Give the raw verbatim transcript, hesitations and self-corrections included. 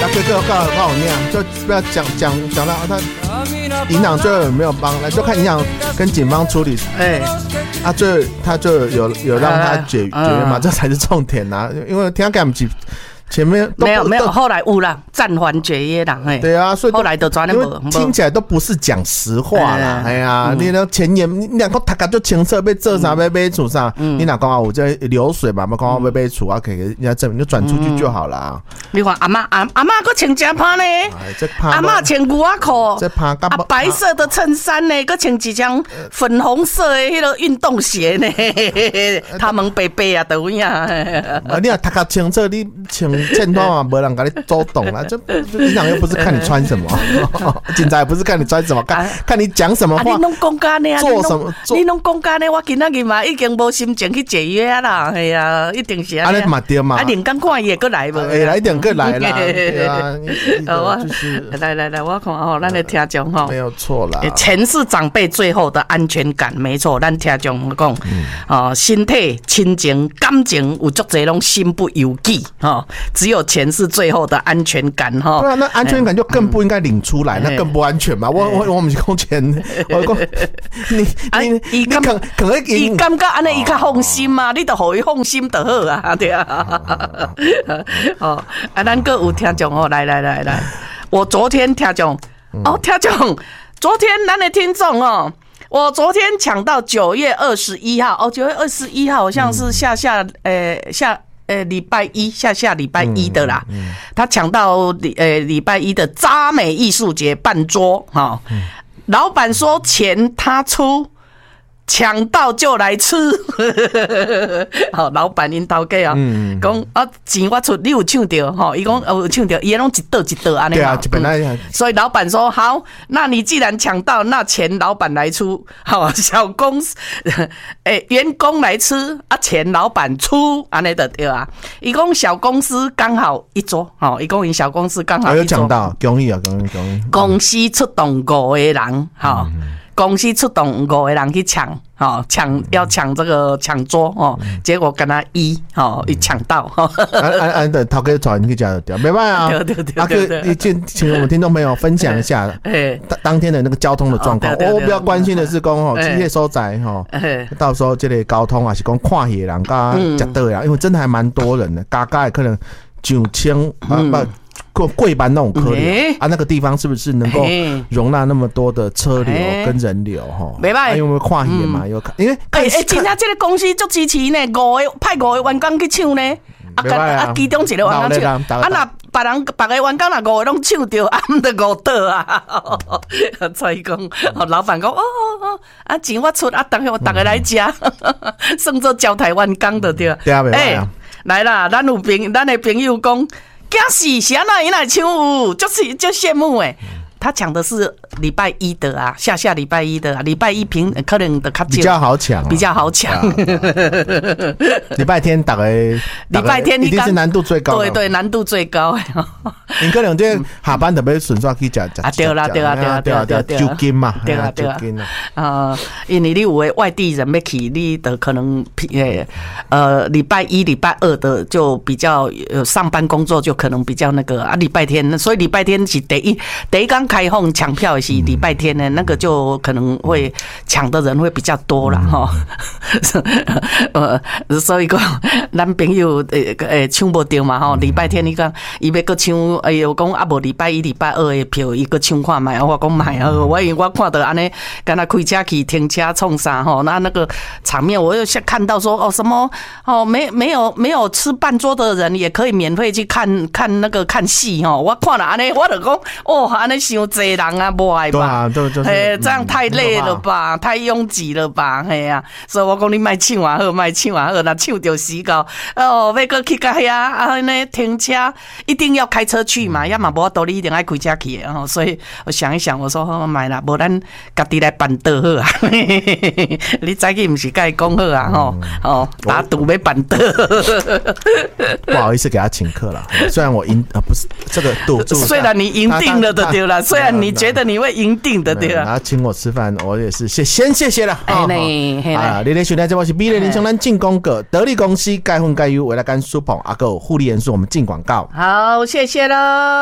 哥哥告诉我那样，就不要讲讲讲到他营长最后有没有帮，来就看营长跟警方处理。哎、欸，啊，最后他就有有让他解决嘛、呃，这才是重点呐、啊。因为听他不起前面没有没有，后来有啦，暂缓解约啦。哎， 对啊，所以后来的抓那么听起来都不是讲实话啦。哎呀、嗯，你那前言你两个他个就清澈被这啥被被处上，你哪讲啊？我这流水嘛，没讲我被被处啊，可以人家证明就转出去就好了。 你看阿妈阿阿妈个穿真怕呢，阿妈穿牛仔裤，这怕啊白色的衬衫呢，个穿一双粉红色的迄个运动鞋呢，他们白白啊都样。 啊，你啊他个清澈，你穿衬托嘛，没人给你走动啦。就营长又不是看你穿什么，警察也不是看你穿什么，看看你讲什么话。 你拢讲干呢？ 做什么？ 你拢讲干呢？我今仔日嘛已经无心情去解约啦，系啊，一定是啊。 啊，你嘛对嘛？ 啊，连刚看伊也过来无？ 哎，来点过来啦。对啊，就是来来来，我看哦，咱的听众吼， 没有错啦。 钱是长辈最后的安全感，没错。咱听众讲，哦，身体、亲情、感情有足侪拢身不由己，哈，只有钱是最后的安全感，哈。 对啊，那安全感就更不应该领出来，那更不安全嘛。我我我们是讲钱，我讲你你你可可能伊感觉安尼伊较放心嘛，你就互伊放心就好啊，对啊。哦，啊，咱个有听众哦，来来来来，我昨天听众哦，听众，昨天咱的听众哦。我昨天抢到九月二十一号哦，九月二十一号好像是下下呃下呃礼拜一下下礼拜一的啦，嗯嗯、他抢到礼呃礼拜一的渣美艺术节办桌哈、哦嗯，老板说钱他出。抢到就来吃，好，老板因头家啊，讲啊钱我出，你有抢到吼？伊讲有抢到，伊拢一道一道安尼。 对啊，本来。 所以老板说好，那你既然抢到，那钱老板来出，好，小公司诶员工来吃啊，钱老板出，安尼就对啊。伊讲小公司刚好一桌，吼，伊讲因小公司刚好一桌。 有抢到，恭喜啊，恭喜恭喜！ 公司出动五个人，哈。公司出动五个人去抢，哦，抢要抢这个抢桌哦，结果跟他一哦，一抢到， 按按按的头家传去讲掉，没办法啊。 对对对阿哥，你请请我们听众朋友分享一下当当天的那个交通的状况。我比较关心的是讲哦，这些所在哈，到时候这个交通啊是讲看戏人加食倒呀，因为真的还蛮多人的，加加可能九千啊不。贵班那种客流、欸、啊，那个地方是不是能够容纳那么多的车流跟人流哈？ 没办法， 因为跨野嘛，有、嗯、因为哎哎，今天这个公司足支持呢，五个派五个员工去抢呢，啊啊，其中一个员工抢，啊那别人别个员工那五个拢抢着，啊唔得五倒啊！所以讲，老板讲哦哦哦，啊钱我出，啊等下大家来吃，算做交台员工的对。 对啊，没办法。 来啦，咱有朋咱的朋友讲。惊死！谁那人来抢有，就是就羡慕哎。他抢的是礼拜一的啊，下下礼拜一的啊，礼拜一平可能的比较好抢、啊， 比较好抢。 礼拜天大概礼拜天一定是难度最高的， 对对，难度最高。 你可能这下班特别顺刷去吃吃啊，对啦对啦对啦对啦对啦， 酒精嘛， 对啦对啦。啊，因为你有的外地人要去，你的可能呃礼拜一、礼拜二的就比较呃上班工作就可能比较那个啊，礼拜天，所以礼拜天是第一第一刚开放抢票的是礼拜天呢，那个就可能会抢的人会比较多啦哈。呃，所以讲咱朋友诶诶抢不到嘛吼，礼拜天你讲伊要搁抢，哎呦讲啊无礼拜一、礼拜二的票伊搁抢看卖，我讲卖啊，我因为我看到安尼，敢若开车去停车冲啥吼，那那个场面我又看到说哦什么哦没没有没有吃半桌的人也可以免费去看看那个看戏吼，我看了安尼我就讲哦安尼伤济人啊，不爱吧？ 啊，对就是， 哎，这样太累了吧，太拥挤了吧？哎呀、啊，所以我讲你卖抢啊好，卖抢啊好，那抢到死到哦，要搁去到遐啊，那停车一定要开车去嘛，要嘛无道理一定爱开车去的哦。所以我想一想，我说好买啦，无咱家己来办桌好啊。你早起不是甲伊讲好啊？吼、嗯、哦，打赌要办桌。 不好意思给他请客了，虽然我赢啊不是这个赌注， 虽然你赢定了的对了，虽然你觉得你会赢定的对了， 然后请我吃饭，我也是先先谢谢了。 哎嘞， 啊，你咧收听这我是美丽林乡咱进攻个得力公司该分该优为了干书捧阿哥互利元素，我们进广告。 好，谢谢喽。